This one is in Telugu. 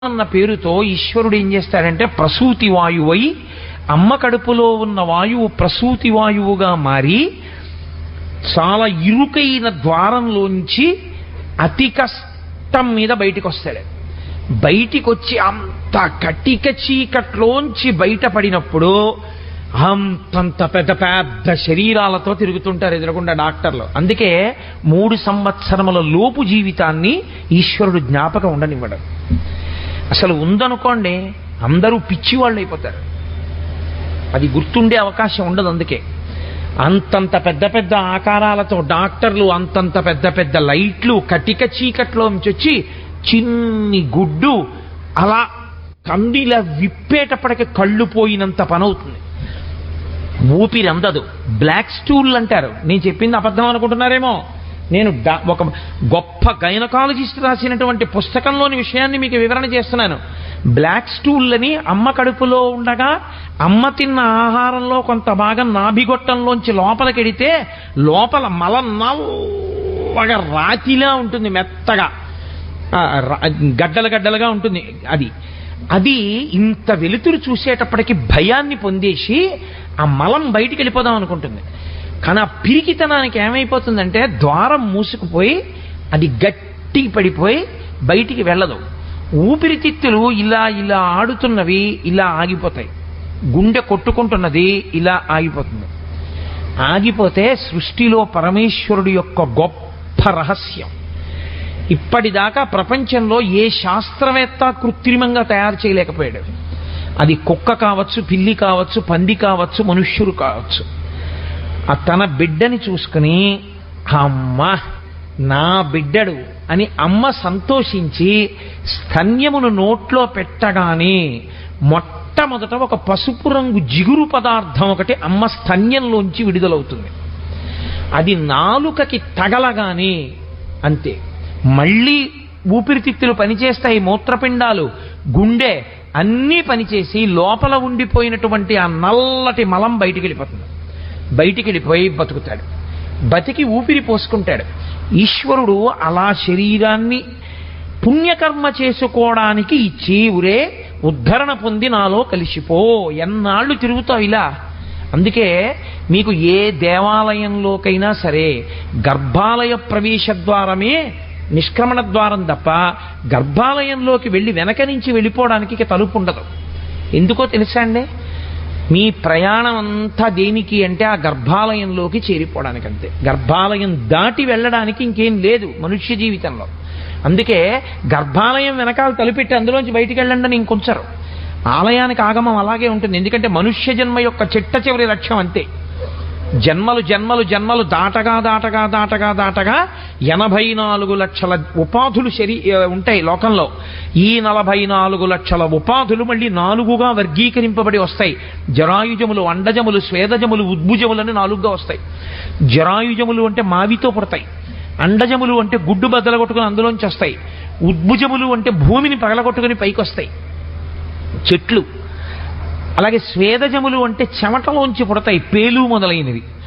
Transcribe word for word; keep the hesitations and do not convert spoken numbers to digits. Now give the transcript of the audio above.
అన్న పేరుతో ఈశ్వరుడు ఏం చేస్తాడంటే ప్రసూతి వాయువై అమ్మ కడుపులో ఉన్న వాయువు ప్రసూతి వాయువుగా మారి చాలా ఇరుకైన ద్వారంలోంచి అతి కష్టం మీద బయటికి వస్తాడు. బయటికి వచ్చి అంత కటిక చీకట్లోంచి బయటపడినప్పుడు అంతంత పెద్ద పెద్ద శరీరాలతో తిరుగుతుంటారు ఎదురకుండా డాక్టర్లు. అందుకే మూడు సంవత్సరముల లోపు జీవితాన్ని ఈశ్వరుడు జ్ఞాపకం ఉండనివ్వడం. అసలు ఉందనుకోండి అందరూ పిచ్చివాళ్ళు అయిపోతారు, అది గుర్తుండే అవకాశం ఉండదు. అందుకే అంతంత పెద్ద పెద్ద ఆకారాలతో డాక్టర్లు, అంతంత పెద్ద పెద్ద లైట్లు, కటిక చీకట్లో నుంచి వచ్చి చిన్ని గుడ్డు అలా కందిలా విప్పేటప్పటికి కళ్ళు పోయినంత పనవుతుంది, ఊపిరి అందదు. బ్లాక్ స్టూల్ అంటారు. నేను చెప్పింది అబద్ధం అనుకుంటున్నారేమో. నేను ఒక గొప్ప గైనకాలజిస్ట్ రాసినటువంటి పుస్తకంలోని విషయాన్ని మీకు వివరణ చేస్తున్నాను. బ్లాక్ స్టూల్ అని అమ్మ కడుపులో ఉండగా అమ్మ తిన్న ఆహారంలో కొంత భాగం నాభిగొట్టంలోంచి లోపలికెడితే లోపల మల నల్లగా రాతిలా ఉంటుంది, మెత్తగా గడ్డలు గడ్డలుగా ఉంటుంది. అది అది ఇంత వెలుతురు చూసేటప్పటికి భయాన్ని పొందేసి ఆ మలం బయటికి వెళ్ళిపోదాం అనుకుంటుంది. కానీ ఆ పిరికితనానికి ఏమైపోతుందంటే ద్వారం మూసుకుపోయి అది గట్టి పడిపోయి బయటికి వెళ్ళదు. ఊపిరితిత్తులు ఇలా ఇలా ఆడుతున్నవి ఇలా ఆగిపోతాయి, గుండె కొట్టుకుంటున్నది ఇలా ఆగిపోతుంది. ఆగిపోతే సృష్టిలో పరమేశ్వరుడు యొక్క గొప్ప రహస్యం ఇప్పటిదాకా ప్రపంచంలో ఏ శాస్త్రవేత్త కృత్రిమంగా తయారు చేయలేకపోయాడు. అది కుక్క కావచ్చు, పిల్లి కావచ్చు, పంది కావచ్చు, మనుష్యుడు కావచ్చు. ఆ తన బిడ్డని చూసుకుని అమ్మ నా బిడ్డడు అని అమ్మ సంతోషించి స్తన్యమును నోట్లో పెట్టగానే మొట్టమొదట ఒక పసుపు రంగు జిగురు పదార్థం ఒకటి అమ్మ స్తన్యంలోంచి విడుదలవుతుంది. అది నాలుకకి తగలగానే అంతే, మళ్ళీ ఊపిరితిత్తులు పనిచేస్తాయి, మూత్రపిండాలు, గుండె అన్నీ పనిచేసి లోపల ఉండిపోయినటువంటి ఆ నల్లటి మలం బయటికి వెళ్ళిపోతుంది. బయటికి వెళ్ళిపోయి బతుకుతాడు, బతికి ఊపిరి పోసుకుంటాడు. ఈశ్వరుడు అలా శరీరాన్ని పుణ్యకర్మ చేసుకోవడానికి ఇచ్చి ఉరే ఉద్ధరణ పొంది నాలో కలిసిపో, ఎన్నాళ్ళు తిరుగుతావు ఇలా. అందుకే మీకు ఏ దేవాలయంలోకైనా సరే గర్భాలయ ప్రవేశ ద్వారమే నిష్క్రమణ ద్వారం తప్ప గర్భాలయంలోకి వెళ్ళి వెనక నుంచి వెళ్ళిపోవడానికి తలుపు ఉండదు. ఎందుకో తెలుసా అండి? మీ ప్రయాణం అంతా దేనికి అంటే ఆ గర్భాలయంలోకి చేరిపోవడానికి అంతే. గర్భాలయం దాటి వెళ్ళడానికి ఇంకేం లేదు మనుష్య జీవితంలో. అందుకే గర్భాలయం వెనకాల తలుపెట్టి అందులోంచి బయటికి వెళ్ళండి అని ఇంకొంచరు. ఆలయానికి ఆగమం అలాగే ఉంటుంది. ఎందుకంటే మనుష్య జన్మ యొక్క చిట్ట చివరి లక్ష్యం అంతే. జన్మలు జన్మలు జన్మలు దాటగా దాటగా దాటగా దాటగా ఎనభై నాలుగు లక్షల ఉపాధులు శరీ ఉంటాయి లోకంలో. ఈ నలభై నాలుగు లక్షల ఉపాధులు మళ్ళీ నాలుగుగా వర్గీకరింపబడి వస్తాయి. జరాయుజములు, అండజములు, స్వేదజములు, ఉద్భుజములని నాలుగుగా వస్తాయి. జరాయుజములు అంటే మావితో పుడతాయి, అండజములు అంటే గుడ్డు బద్దలగొట్టుకుని అందులోంచి వస్తాయి, ఉద్భుజములు అంటే భూమిని పగలగొట్టుకుని పైకి వస్తాయి చెట్లు. అలాగే స్వేదజములు అంటే చెమటలోంచి పుడతాయి, పేలు మొదలైనవి.